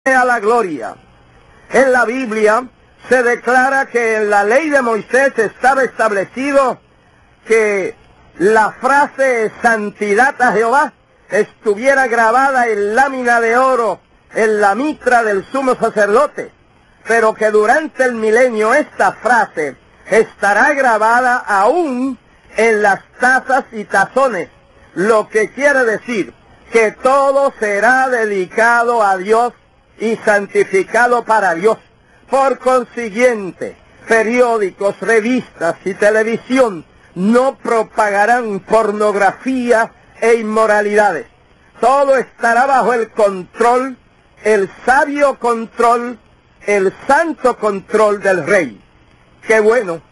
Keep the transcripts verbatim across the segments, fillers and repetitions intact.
a la gloria. En la Biblia se declara que en la ley de Moisés estaba establecido que la frase santidad a Jehová estuviera grabada en lámina de oro en la mitra del sumo sacerdote, pero que durante el milenio esta frase estará grabada aún en las tazas y tazones, lo que quiere decir que todo será dedicado a Dios y santificado para Dios. Por consiguiente, periódicos, revistas y televisión no propagarán pornografía e inmoralidades. Todo estará bajo el control, el sabio control, el santo control del Rey. ¡Qué bueno!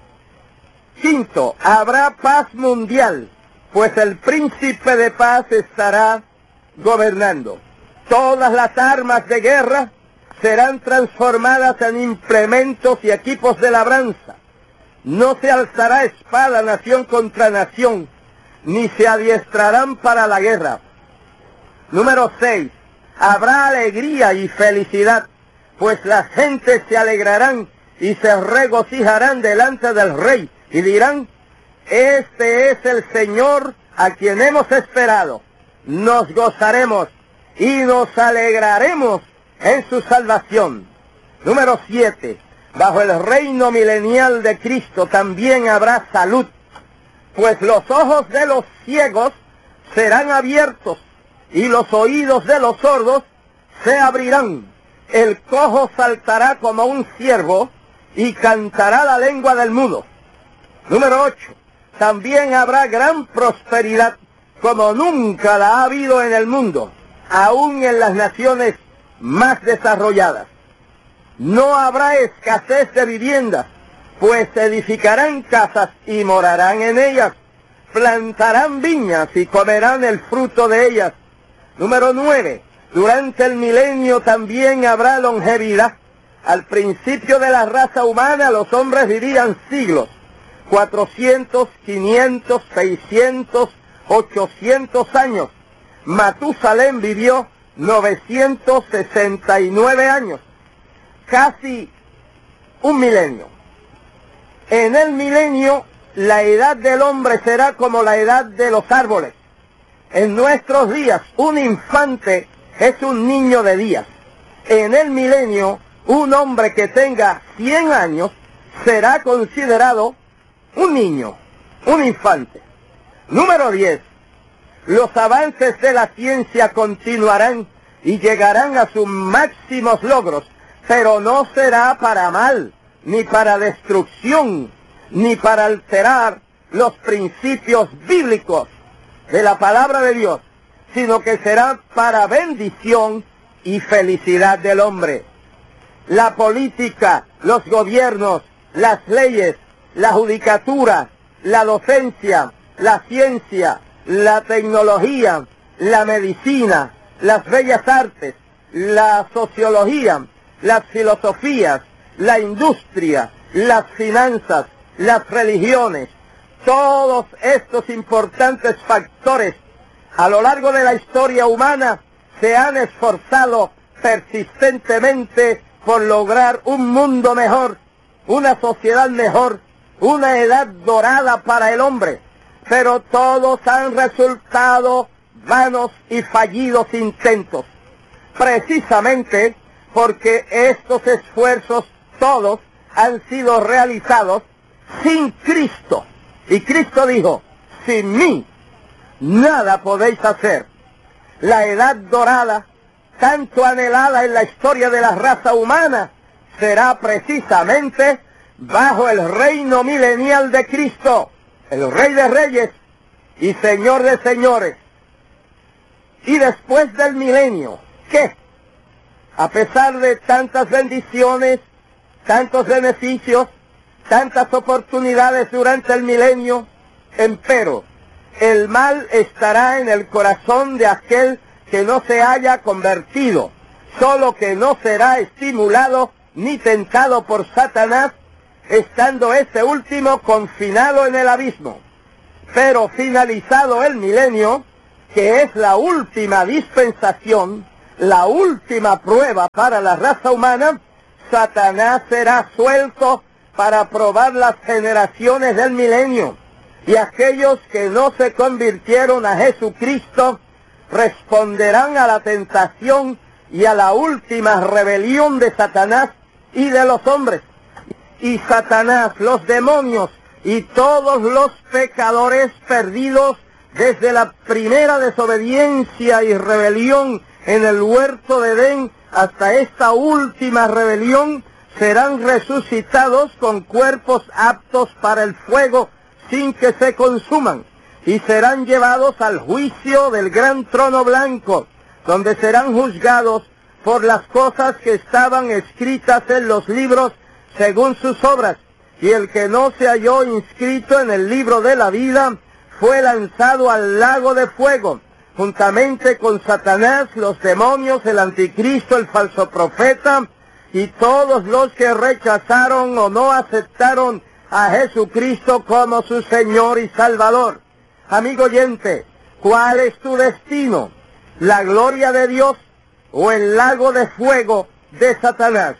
Quinto, habrá paz mundial, pues el príncipe de paz estará gobernando. Todas las armas de guerra serán transformadas en implementos y equipos de labranza. No se alzará espada nación contra nación, ni se adiestrarán para la guerra. Número seis. Habrá alegría y felicidad, pues las gentes se alegrarán y se regocijarán delante del Rey, y dirán: este es el Señor a quien hemos esperado. Nos gozaremos y nos alegraremos en su salvación. Número siete. Bajo el reino milenial de Cristo también habrá salud, pues los ojos de los ciegos serán abiertos y los oídos de los sordos se abrirán. El cojo saltará como un ciervo y cantará la lengua del mudo. Número ocho. También habrá gran prosperidad como nunca la ha habido en el mundo, aún en las naciones más desarrolladas. No habrá escasez de viviendas, pues edificarán casas y morarán en ellas, plantarán viñas y comerán el fruto de ellas. Número nueve. Durante el milenio también habrá longevidad. Al principio de la raza humana los hombres vivían siglos, cuatrocientos, quinientos, seiscientos, ochocientos años. Matusalén vivió novecientos sesenta y nueve años, casi un milenio. En el milenio la edad del hombre será como la edad de los árboles. En nuestros días un infante es un niño de días. En el milenio un hombre que tenga cien años será considerado un niño, un infante. Número diez. Los avances de la ciencia continuarán y llegarán a sus máximos logros, pero no será para mal, ni para destrucción, ni para alterar los principios bíblicos de la palabra de Dios, sino que será para bendición y felicidad del hombre. La política, los gobiernos, las leyes, la judicatura, la docencia, la ciencia, la tecnología, la medicina, las bellas artes, la sociología, las filosofías, la industria, las finanzas, las religiones, todos estos importantes factores a lo largo de la historia humana se han esforzado persistentemente por lograr un mundo mejor, una sociedad mejor, una edad dorada para el hombre, pero todos han resultado vanos y fallidos intentos, precisamente porque estos esfuerzos todos han sido realizados sin Cristo. Y Cristo dijo: sin mí nada podéis hacer. La edad dorada, tanto anhelada en la historia de la raza humana, será precisamente bajo el reino milenial de Cristo, el Rey de Reyes y Señor de Señores. Y después del milenio, ¿qué? A pesar de tantas bendiciones, tantos beneficios, tantas oportunidades durante el milenio, empero, el mal estará en el corazón de aquel que no se haya convertido, solo que no será estimulado ni tentado por Satanás, estando ese último confinado en el abismo. Pero finalizado el milenio, que es la última dispensación, la última prueba para la raza humana, Satanás será suelto para probar las generaciones del milenio. Y aquellos que no se convirtieron a Jesucristo responderán a la tentación y a la última rebelión de Satanás y de los hombres. Y Satanás, los demonios y todos los pecadores perdidos desde la primera desobediencia y rebelión en el huerto de Edén hasta esta última rebelión, serán resucitados con cuerpos aptos para el fuego sin que se consuman, y serán llevados al juicio del gran trono blanco, donde serán juzgados por las cosas que estaban escritas en los libros según sus obras. Y el que no se halló inscrito en el libro de la vida fue lanzado al lago de fuego, juntamente con Satanás, los demonios, el anticristo, el falso profeta, y todos los que rechazaron o no aceptaron a Jesucristo como su Señor y Salvador. Amigo oyente, ¿cuál es tu destino? ¿La gloria de Dios o el lago de fuego de Satanás?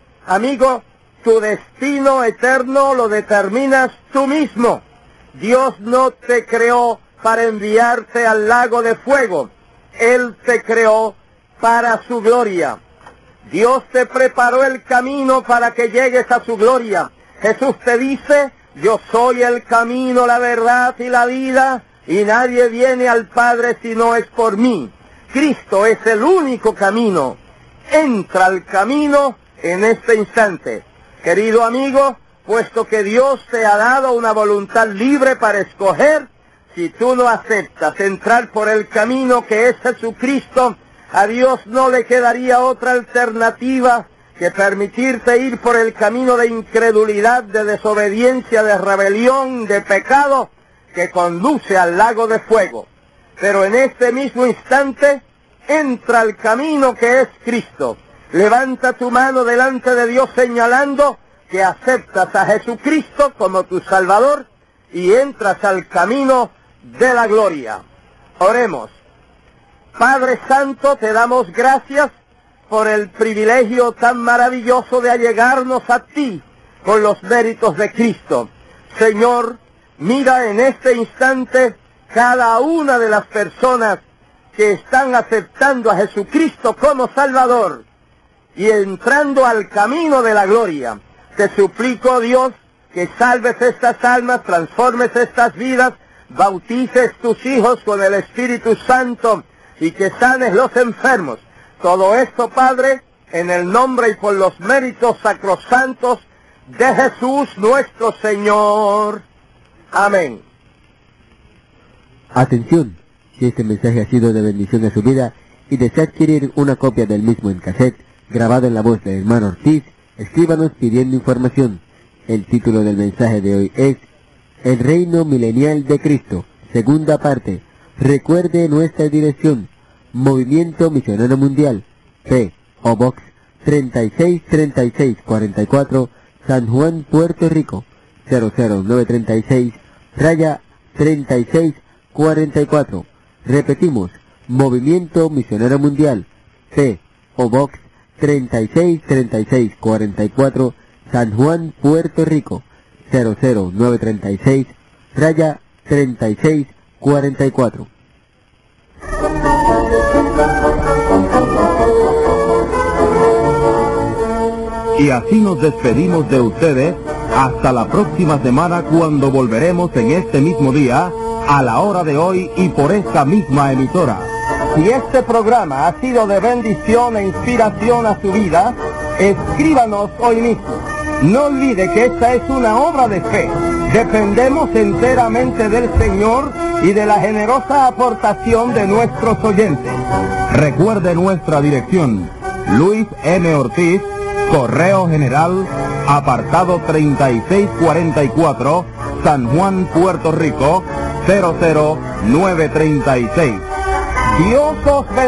Amigo, tu destino eterno lo determinas tú mismo. Dios no te creó para enviarte al lago de fuego. Él te creó para su gloria. Dios te preparó el camino para que llegues a su gloria. Jesús te dice, yo soy el camino, la verdad y la vida, y nadie viene al Padre si no es por mí. Cristo es el único camino. Entra al camino en este instante. Querido amigo, puesto que Dios te ha dado una voluntad libre para escoger, si tú no aceptas entrar por el camino que es Jesucristo, a Dios no le quedaría otra alternativa que permitirte ir por el camino de incredulidad, de desobediencia, de rebelión, de pecado, que conduce al lago de fuego. Pero en este mismo instante, entra al camino que es Cristo. Levanta tu mano delante de Dios señalando que aceptas a Jesucristo como tu Salvador y entras al camino de la gloria. Oremos. Padre Santo, te damos gracias por el privilegio tan maravilloso de allegarnos a ti con los méritos de Cristo. Señor, mira en este instante cada una de las personas que están aceptando a Jesucristo como Salvador y entrando al camino de la gloria. Te suplico, Dios, que salves estas almas, transformes estas vidas, bautices tus hijos con el Espíritu Santo y que sanes los enfermos. Todo esto, Padre, en el nombre y por los méritos sacrosantos de Jesús nuestro Señor. Amén. Atención, si este mensaje ha sido de bendición a su vida y desea adquirir una copia del mismo en cassette, grabado en la voz del hermano Ortiz, escríbanos pidiendo información. El título del mensaje de hoy es El Reino Milenial de Cristo, segunda parte. Recuerde nuestra dirección: Movimiento Misionero Mundial, P O Box treinta y seis treinta y seis cuarenta y cuatro, San Juan, Puerto Rico, cero cero nueve treinta y seis, raya treinta y seis cuarenta y cuatro. Repetimos, Movimiento Misionero Mundial, P O Box treinta y seis treinta y seis cuarenta y cuatro, San Juan, Puerto Rico, cero cero nueve treinta y seis, raya treinta y seis cuarenta y cuatro. Y así nos despedimos de ustedes hasta la próxima semana, cuando volveremos en este mismo día, a la hora de hoy y por esta misma emisora. Si este programa ha sido de bendición e inspiración a su vida, escríbanos hoy mismo. No olvide que esta es una obra de fe. Dependemos enteramente del Señor y de la generosa aportación de nuestros oyentes. Recuerde nuestra dirección: Luis M. Ortiz, Correo General, apartado treinta y seis cuarenta y cuatro, San Juan, Puerto Rico, cero cero nueve treinta y seis. Dios os bendiga.